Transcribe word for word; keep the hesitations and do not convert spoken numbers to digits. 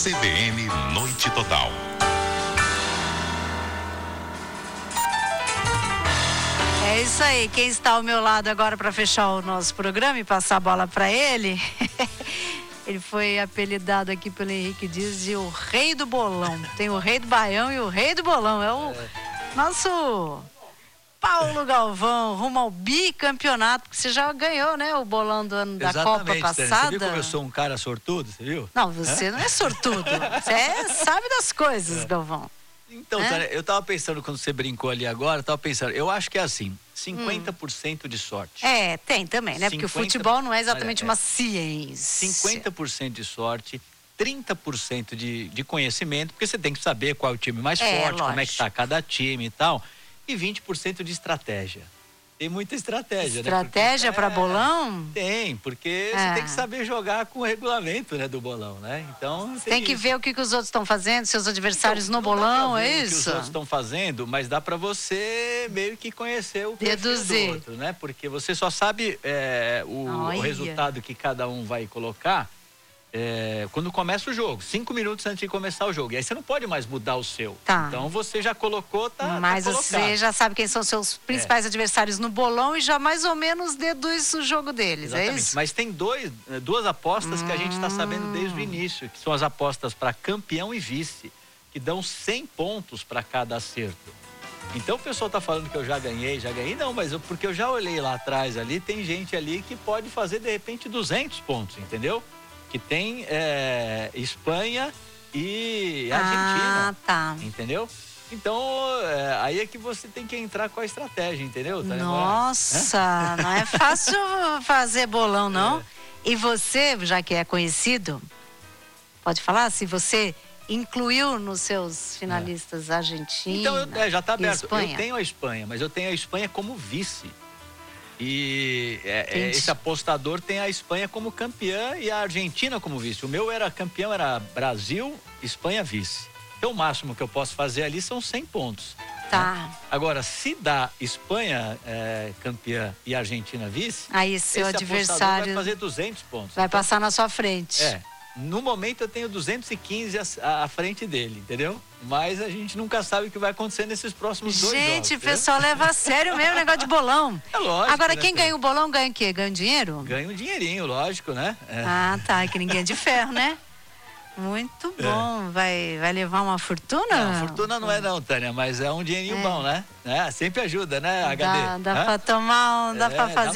C B N Noite Total. É isso aí, quem está ao meu lado agora para fechar o nosso programa e passar a bola para ele, ele foi apelidado aqui pelo Henrique Dias de o rei do bolão. Tem o rei do baião e o rei do bolão, é o é. nosso Paulo Galvão, rumo ao bicampeonato, porque você já ganhou, né, o bolão do ano Exatamente, da Copa passada. Você viu como eu sou um cara sortudo, você viu? Não, você Hã? não é sortudo, você sabe das coisas, é. Galvão. Então, é? Tânia, eu tava pensando, quando você brincou ali agora, eu tava pensando, eu acho que é assim, cinquenta por cento hum. de sorte. É, tem também, né? Porque cinquenta... o futebol não é exatamente é, uma ciência. cinquenta por cento de sorte, trinta por cento de, de conhecimento, porque você tem que saber qual é o time mais é, forte, lógico. Como é que tá cada time e tal, e vinte por cento de estratégia. Tem muita estratégia, estratégia né? para é, bolão? Tem, porque é. você tem que saber jogar com o regulamento, né, do bolão, né? Então tem, tem que ver o que, que os outros estão fazendo, seus adversários então, no bolão, é isso? O que os outros estão fazendo, mas dá para você meio que conhecer o perfil do outro, né? Porque você só sabe é, o, o resultado que cada um vai colocar É, quando começa o jogo, cinco minutos antes de começar o jogo. E aí você não pode mais mudar o seu. Tá. Então você já colocou, tá Mas tá você já sabe quem são seus principais é. adversários no bolão e já mais ou menos deduz o jogo deles, Exatamente. É isso? Mas tem dois, duas apostas hum. que a gente está sabendo desde o início, que são as apostas para campeão e vice, que dão cem pontos para cada acerto. Então o pessoal tá falando que eu já ganhei, já ganhei. Não, mas eu, porque eu já olhei lá atrás ali, tem gente ali que pode fazer de repente duzentos pontos, entendeu? Que tem é, Espanha e Argentina. Ah, tá. Entendeu? Então, é, aí é que você tem que entrar com a estratégia, entendeu? Tá Nossa, não é fácil fazer bolão, não. É. E você, já que é conhecido, pode falar se você incluiu nos seus finalistas é. Argentina. Então, eu, é, já está aberto. Espanha. Eu tenho a Espanha, mas eu tenho a Espanha como vice. E é, esse apostador tem a Espanha como campeã e a Argentina como vice. O meu era campeão, era Brasil, Espanha vice. Então o máximo que eu posso fazer ali são cem pontos. Tá. Né? Agora, se dá Espanha é, campeã e Argentina vice, aí seu esse adversário vai fazer duzentos pontos. Vai então, passar na sua frente. É. No momento eu tenho duzentos e quinze à, à frente dele, entendeu? Mas a gente nunca sabe o que vai acontecer nesses próximos dois jogos. Gente, o pessoal leva a sério mesmo o negócio de bolão. É lógico. Agora, né, quem ganha o bolão ganha o quê? Ganha dinheiro? Ganha um dinheirinho, lógico, né? É. Ah, tá. Que ninguém é de ferro, né? Muito bom. É. Vai, vai levar uma fortuna? Não, fortuna não é não, Tânia, mas é um dinheirinho é. bom, né? É, sempre ajuda, né, H D? Dá, dá pra tomar, dá é, pra fazer.